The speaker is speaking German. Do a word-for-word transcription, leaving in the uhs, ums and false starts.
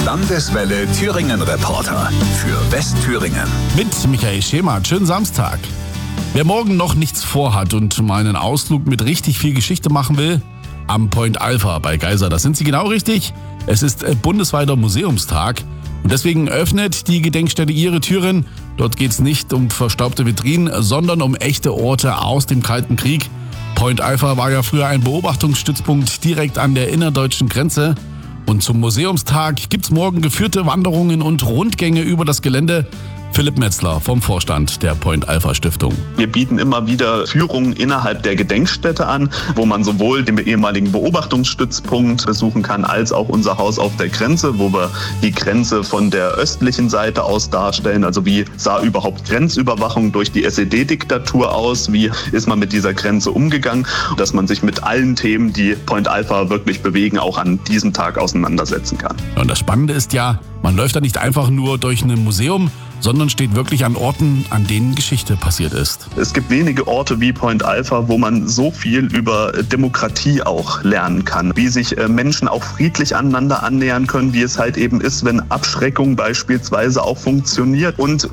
Landeswelle Thüringen-Reporter für Westthüringen. Mit Michael Schemert. Schönen Samstag. Wer morgen noch nichts vorhat und mal einen Ausflug mit richtig viel Geschichte machen will, am Point Alpha bei Geisa, das sind Sie genau richtig. Es ist bundesweiter Museumstag und deswegen öffnet die Gedenkstätte ihre Türen. Dort geht es nicht um verstaubte Vitrinen, sondern um echte Orte aus dem Kalten Krieg. Point Alpha war ja früher ein Beobachtungsstützpunkt direkt an der innerdeutschen Grenze. Und zum Museumstag gibt's morgen geführte Wanderungen und Rundgänge über das Gelände. Philipp Metzler vom Vorstand der Point Alpha Stiftung. Wir bieten immer wieder Führungen innerhalb der Gedenkstätte an, wo man sowohl den ehemaligen Beobachtungsstützpunkt besuchen kann, als auch unser Haus auf der Grenze, wo wir die Grenze von der östlichen Seite aus darstellen. Also wie sah überhaupt Grenzüberwachung durch die S E D-Diktatur aus? Wie ist man mit dieser Grenze umgegangen? Dass man sich mit allen Themen, die Point Alpha wirklich bewegen, auch an diesem Tag auseinandersetzen kann. Und das Spannende ist ja, man läuft da nicht einfach nur durch ein Museum, sondern steht wirklich an Orten, an denen Geschichte passiert ist. Es gibt wenige Orte wie Point Alpha, wo man so viel über Demokratie auch lernen kann, wie sich Menschen auch friedlich aneinander annähern können, wie es halt eben ist, wenn Abschreckung beispielsweise auch funktioniert und